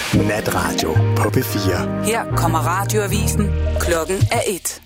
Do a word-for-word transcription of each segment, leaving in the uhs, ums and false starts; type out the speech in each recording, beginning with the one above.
Natradio på P fire. Her kommer radioavisen. Klokken er et.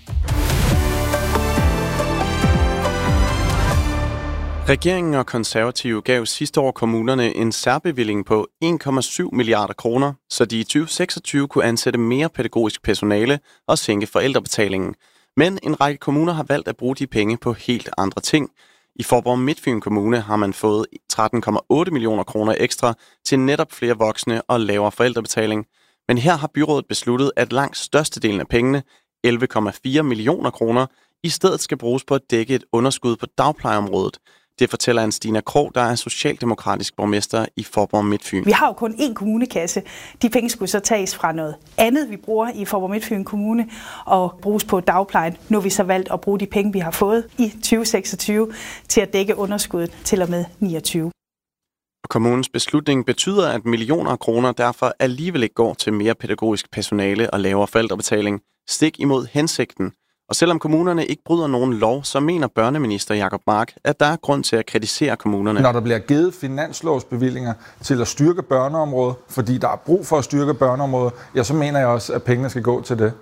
Regeringen og konservative gav sidste år kommunerne en særbevilling på en komma syv milliarder kroner, så de i tyve seksogtyve kunne ansætte mere pædagogisk personale og sænke forældrebetalingen. Men en række kommuner har valgt at bruge de penge på helt andre ting. I Faaborg Midtfyn Kommune har man fået tretten komma otte millioner kroner ekstra til netop flere voksne og lavere forældrebetaling. Men her har byrådet besluttet, at langt størstedelen af pengene, elleve komma fire millioner kroner, i stedet skal bruges på at dække et underskud på dagplejeområdet. Det fortæller Stina Krog, der er socialdemokratisk borgmester i Faaborg Midtfyn. Vi har jo kun én kommunekasse. De penge skulle så tages fra noget andet, vi bruger i Faaborg Midtfyn Kommune, og bruges på dagplejen. Nu har vi så valgt at bruge de penge, vi har fået i tyve seksogtyve, til at dække underskuddet til og med niogtyve. Kommunens beslutning betyder, at millioner af kroner derfor alligevel ikke går til mere pædagogisk personale og lavere forældrebetaling, stik imod hensigten. Og selvom kommunerne ikke bryder nogen lov, så mener børneminister Jacob Mark, at der er grund til at kritisere kommunerne. Når der bliver givet finanslovsbevillinger til at styrke børneområdet, fordi der er brug for at styrke børneområdet, ja, så mener jeg også, at pengene skal gå til det.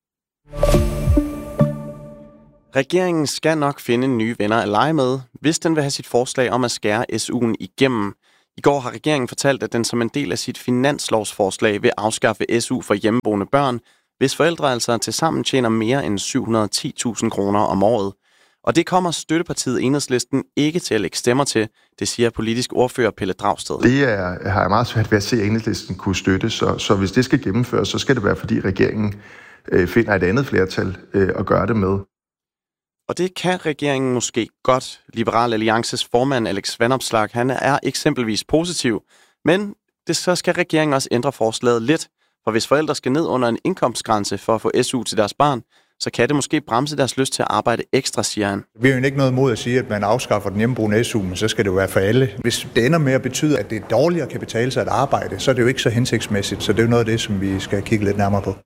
Regeringen skal nok finde nye venner at lege med, hvis den vil have sit forslag om at skære S U'en igennem. I går har regeringen fortalt, at den som en del af sit finanslovsforslag vil afskaffe S U for hjemmeboende børn, hvis forældre altså til sammen tjener mere end syv hundrede og ti tusind kroner om året. Og det kommer støttepartiet Enhedslisten ikke til at lægge stemmer til, det siger politisk ordfører Pelle Dragsted. Det er, har jeg meget svært ved at se, at Enhedslisten kunne støtte, så, så hvis det skal gennemføres, så skal det være, fordi regeringen øh, finder et andet flertal øh, at gøre det med. Og det kan regeringen måske godt. Liberal Alliances formand Alex Vanopslagh, han er eksempelvis positiv, men det, så skal regeringen også ændre forslaget lidt. For hvis forældre skal ned under en indkomstgrænse for at få S U til deres barn, så kan det måske bremse deres lyst til at arbejde ekstra, siger han. Vi har jo ikke noget mod at sige, at man afskaffer den hjemmeboende S U, men så skal det jo være for alle. Hvis det ender med at betyde, at det dårligere kan betale sig at arbejde, så er det jo ikke så hensigtsmæssigt. Så det er jo noget af det, som vi skal kigge lidt nærmere på.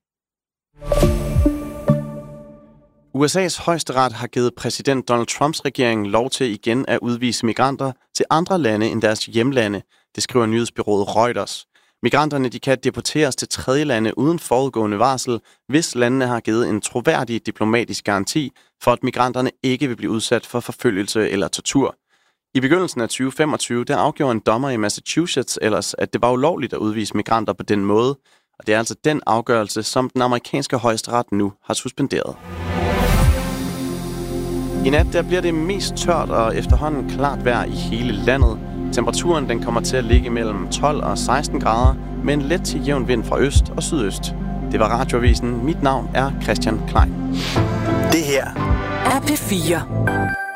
U S A's højesteret har givet præsident Donald Trumps regering lov til igen at udvise migranter til andre lande end deres hjemlande. Det skriver nyhedsbureauet Reuters. Migranterne de kan deporteres til tredje lande uden forudgående varsel, hvis landene har givet en troværdig diplomatisk garanti for, at migranterne ikke vil blive udsat for forfølgelse eller tortur. I begyndelsen af tyve femogtyve der afgjorde en dommer i Massachusetts ellers, at det var ulovligt at udvise migranter på den måde, og det er altså den afgørelse, som den amerikanske højesteret nu har suspenderet. I nat der bliver det mest tørt og efterhånden klart vejr i hele landet. Temperaturen den kommer til at ligge mellem tolv og seksten grader, med en let til jævn vind fra øst og sydøst. Det var Radioavisen. Mit navn er Christian Klein. Det her er P fire.